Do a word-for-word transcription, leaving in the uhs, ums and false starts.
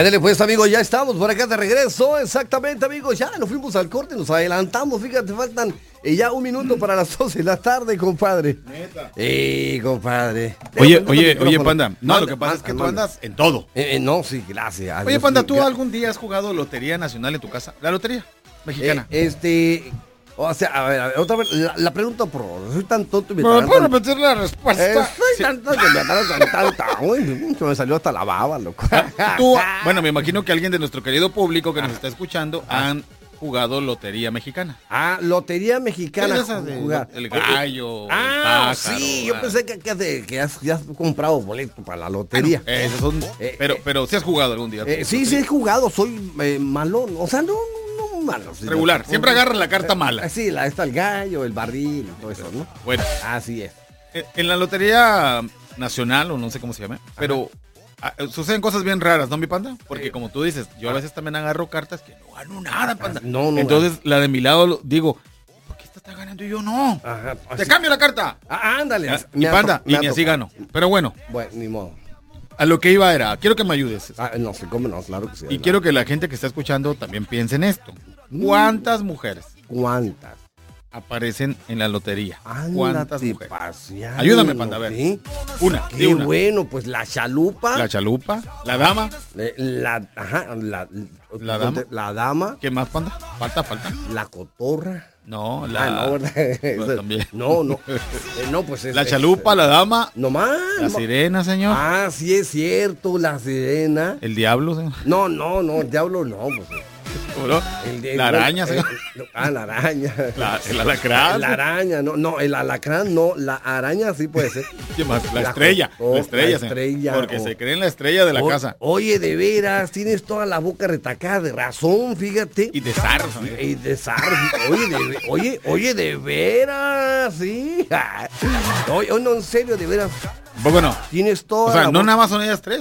Ándale pues, amigos, ya estamos por acá de regreso. Exactamente, amigos, ya nos fuimos al corte, nos adelantamos. Fíjate, faltan eh, ya un minuto para las doce de la tarde, compadre. Neta. Eh, compadre. Oye, Déjame, oye, déjame oye, el Panda. No, manda, lo que pasa manda, es que tú manda. andas en todo. Eh, eh, no, sí, gracias. Oye, Panda, ¿tú gra- algún día has jugado Lotería Nacional en tu casa? ¿La Lotería Mexicana? Eh, este... O sea, a ver, a ver, otra vez, la, la pregunta, por soy tan tonto y me ¿Me taran puedo tan- repetir la respuesta? Eh, soy Sí. tan tonto y me taran tan tanta. Uy, se me salió hasta la baba, loco. Tú, bueno, me imagino que alguien de nuestro querido público que nos está escuchando han jugado Lotería Mexicana. Ah, Lotería Mexicana. ¿Qué es esa de jugar. el gallo, Ah, el pájaro, sí, yo ah. pensé que, que, de- que has, ya has comprado boleto para la lotería. Bueno, esos son, Eh, pero, eh, pero sí has jugado algún día. Eh, sí, sí he jugado, soy eh, malón, o sea, no, no, no malo. sí, Regular, no, siempre no, agarras la carta eh, mala. Sí, la, está el gallo, el barril y todo eso, ¿no? Bueno, Así es. en en la Lotería Nacional, o no sé cómo se llama, pero ah, suceden cosas bien raras, ¿no, mi Panda? Porque Eh, como tú dices, yo a veces también agarro cartas que no gano nada, Panda. No, no. Entonces, la de mi lado lo- digo, ¿por qué esta está ganando y yo no? Ajá, ¡Te así- cambio la carta! Ah, ándale. Ah, me Y ha Panda, to- me y ha ni así tocado. gano. Pero bueno, Bueno, ni modo. a lo que iba era, quiero que me ayudes. Ah, no sé cómo no, claro que sí. Y quiero que la gente que está escuchando también piense en esto. ¿Cuántas mujeres ¿Cuántas? aparecen en la lotería? Ándate ¿Cuántas mujeres? paseando, Ayúdame, Panda, a ver. ¿sí? Una, di Qué una. bueno, pues la chalupa. La chalupa, la dama. eh, la, ajá, la, ¿La dama? La dama. ¿Qué más, Panda? Falta, falta. La cotorra. No, la, Ah, no, ¿verdad? Pues, Esa- también. No, no. Eh, no, pues es, la es- chalupa, la dama, No más. la no. sirena, señor. Ah, sí es cierto, la sirena. El diablo, señor. No, no, no, el diablo no, pues. ¿O no? El de- La araña, el- señor. el- ah, la araña. La- el alacrán. La araña, no, no, el alacrán no, la araña sí puede ser. ¿Qué más? La La estrella. co- La estrella, la señor. estrella, Porque o- se cree en la estrella de la O- casa. Oye, de veras, tienes toda la boca retacada de razón, fíjate. Y de zar, señor. Y de zar, oye, de, ve- oye, oye, de veras, sí. Oye, oh, no, en serio, de veras, Un poco no. tienes toda O sea, la no boca- nada más son ellas tres.